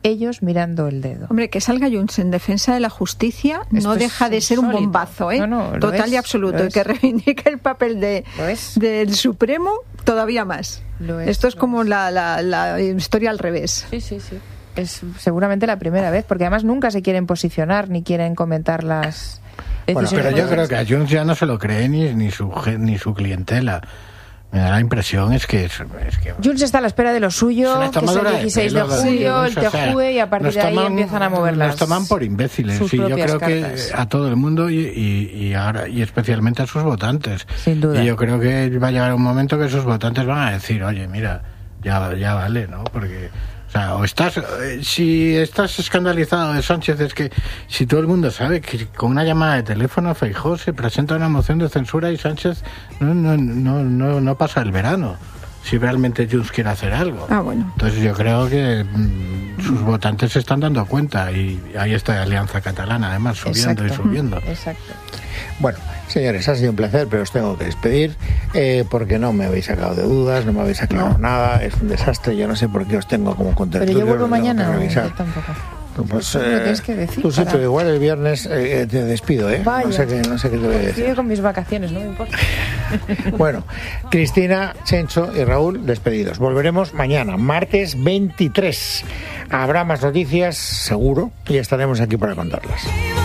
ellos mirando el dedo. Hombre, que salga Junts en defensa de la justicia no deja de ser un bombazo, ¿eh? No, total y absoluto. Y que reivindique el papel del Supremo todavía más. Esto es como la historia al revés. Sí. Es seguramente la primera vez, porque además nunca se quieren posicionar ni quieren comentar las decisiones. Bueno, pero yo creo que a Junts ya no se lo cree ni su clientela. Me da la impresión es que Junts está a la espera de lo suyo, que es el 16 de julio, el TJUE, y a partir de ahí empiezan a moverlas. Nos toman por imbéciles. Sí, yo creo cartas. Que a todo el mundo y especialmente a sus votantes. Sin duda. Y yo creo que va a llegar un momento que sus votantes van a decir, oye, mira, ya vale, ¿no? Porque... O sea, si estás escandalizado de Sánchez, es que si todo el mundo sabe que con una llamada de teléfono Feijóo se presenta una moción de censura y Sánchez no pasa el verano, si realmente Junts quiere hacer algo. Bueno. Entonces yo creo que sus votantes se están dando cuenta y ahí está Alianza Catalana, además, subiendo y subiendo. Exacto. Bueno, señores, ha sido un placer, pero os tengo que despedir porque no me habéis sacado de dudas, no me habéis aclarado nada, es un desastre, yo no sé por qué os tengo como contertulio. Pero yo vuelvo mañana, yo tampoco. Pues, tienes que decir, tú sí, pero igual el viernes te despido, ¿eh? Vaya. No sé qué te voy a decir. Sigue con mis vacaciones, no me importa. Bueno, Cristina, Chencho y Raúl, despedidos. Volveremos mañana, martes 23. Habrá más noticias, seguro, y estaremos aquí para contarlas.